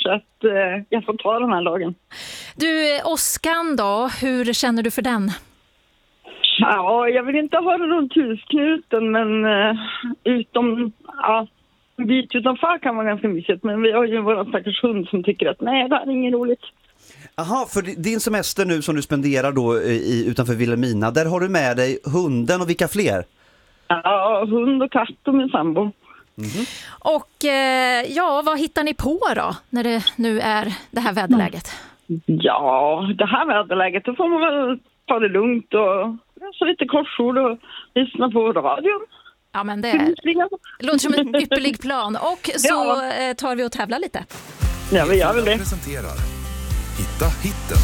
Så att jag får ta den här dagen. Du, Åskan då, hur känner du för den? Ja, jag vill inte ha den runt husknuten, men en bit utanför kan vara ganska mysigt. Men vi har ju våra stackars hund som tycker att nej, det här är inget roligt. Jaha, för din semester nu som du spenderar då utanför Vilhelmina, där har du med dig hunden och vilka fler? Ja, hund och katt och min sambo. Mm-hmm. Och vad hittar ni på då när det nu är det här väderläget? Ja, det här väderläget, då får man väl ta det lugnt och läsa lite korsord och lyssna på radion. Ja, men det låter som en ypperlig plan. Och så tar vi och tävlar lite. Ja, vi gör väl det. Presenterar Hitta hitten.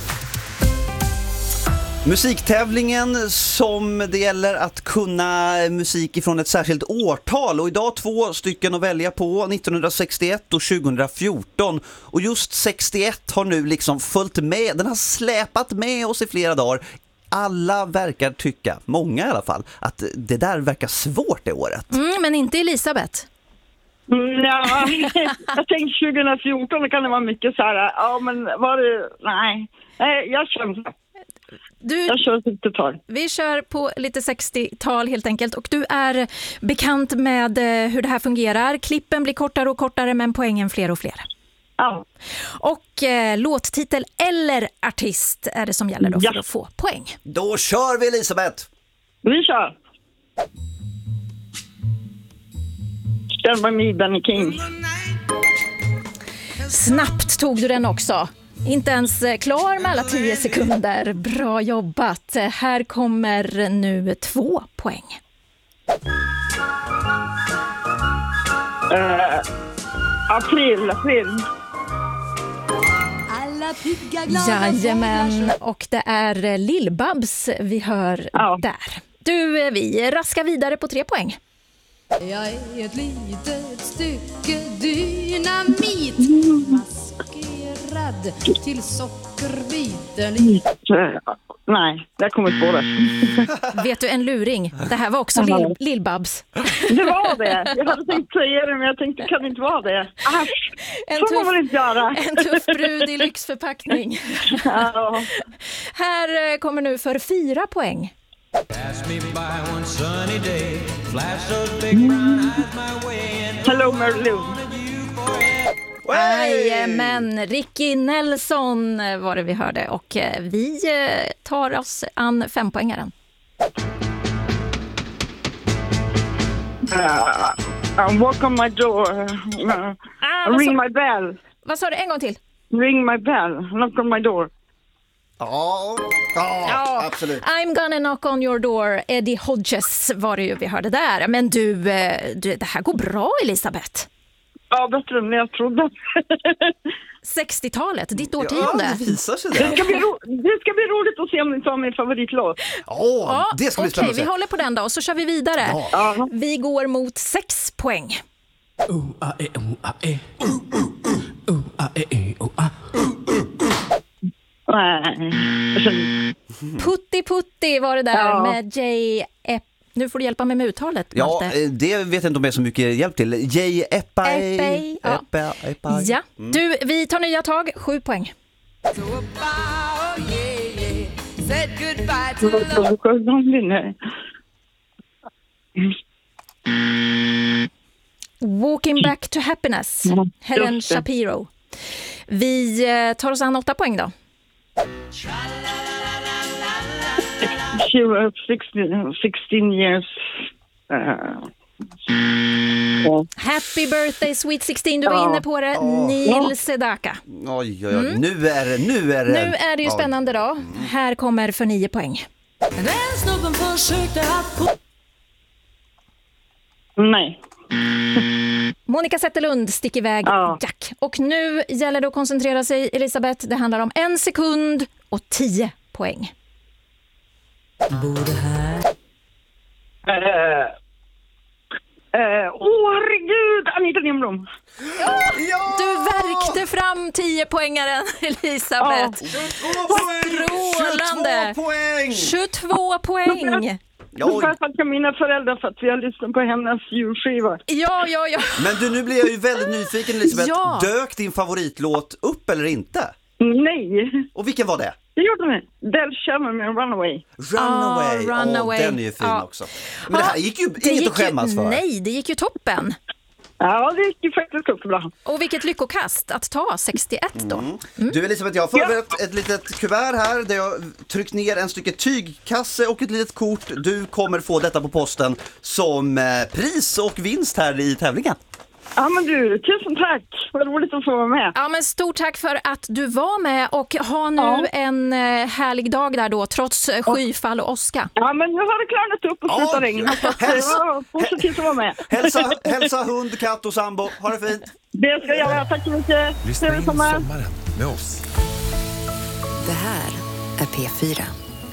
Musiktävlingen som det gäller att kunna musik ifrån ett särskilt årtal. Och idag 2 stycken att välja på, 1961 och 2014. Och just 61 har nu liksom följt med, den har släpat med oss i flera dagar. Alla verkar tycka, många i alla fall, att det där verkar svårt det året. Men inte Elisabeth. Ja, jag tänkte 2014, då kan det vara mycket så här. Ja, men var det... Nej, jag känner så. Jag kör 60-tal. Vi kör på lite 60-tal helt enkelt. Och du är bekant med hur det här fungerar. Klippen blir kortare och kortare, men poängen fler och fler. Ja. Och låttitel eller artist är det som gäller då för att få poäng. Då kör vi, Elisabeth! Vi kör! Stand by me, Danny King. Snabbt tog du den också. Inte ens klar med alla 10 sekunder. Bra jobbat. Här kommer nu 2 poäng. April. Jajamän, och det är Lill-Babs vi hör där. Du, vi raskar vidare på 3 poäng. Jag är ett litet stycke dynamit, maskerad till sockerbiten. Nej, jag kommer inte på det. Vet du, en luring. Det här var också Lill-Babs. Det var det. Jag hade tänkt säga det, men jag tänkte, kan det inte vara det? Asch, så får man inte göra. En tuff brud i lyxförpackning. Ja. Här kommer nu för 4 poäng. Hello, Merlin. Jajamän, Ricky Nelson var det vi hörde. Och vi tar oss an 5-poängaren. Walk on my door. Ring my bell. Vad sa du en gång till? Ring my bell. Knock on my door. Ja, absolut. I'm gonna knock on your door. Eddie Hodges var det ju vi hörde där. Men du, det här går bra, Elisabeth. Ja, bättre än jag trodde. 60-talet, ditt årtionde. Ja, det visar sig det ska bli roligt att se om ni tar min favoritlåt. Det ska bli spännande. Okej, vi håller på den då och så kör vi vidare. Ja. Vi går mot 6 poäng. Putti Putti var det där med J.F. Nu får du hjälpa mig med uttalet, Malte. Ja, det vet jag inte om det är så mycket hjälp till. J.F.A. Ja, du, vi tar nya tag. 7 poäng. Walking back to happiness. Helen Shapiro. Vi tar oss an 8 poäng då. She was 16 years. Happy birthday, sweet 16. Du var inne på det. Neil Sedaka. Oj. Nu är det ju spännande då. Här kommer för 9 poäng. Den snubben försökte att... Nej. Monica Zetterlund, Stick iväg, Jack. Och nu gäller det att koncentrera sig, Elisabeth. Det handlar om 1 sekund och 10 poäng. Borde här. Herregud, Anita Lindblom. Du värkte fram 10-poängaren, Elisabeth. Strålande. 22 poäng. Då får jag tacka mina föräldrar för att vi har lyssnat på hennes julskiva. Ja. Men du, nu blir jag ju väldigt nyfiken, Elisabeth. Ja. Dök din favoritlåt upp eller inte? Nej, Och vilken var det? det gjorde ni. Del Sherman med Runaway. Runaway. Den är ju fin också. Men det här gick ju inget att skämmas för. Nej, det gick ju toppen. Ja, det gick ju faktiskt också bra. Och vilket lyckokast att ta 61 då. Du Elisabeth, jag har förberett ett litet kuvert här där jag tryckt ner en stycke tygkasse och ett litet kort. Du kommer få detta på posten som pris och vinst här i tävlingen. Ja, men du, tusen tack. Vad roligt att få vara med. Ja, men stort tack för att du var med och ha nu en härlig dag där då, trots skyfall och åska. Ja, men nu har det klarnat upp och slutat regna. Ja, positivt att vara med. Hälsa hund, katt och sambo. Ha det fint. Det ska jag göra. Tack så mycket. Lyssna in sommaren med oss. Det här är P4.